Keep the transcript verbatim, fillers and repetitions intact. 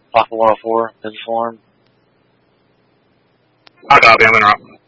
Papa one oh four, inform. I copy, I'm interrupt.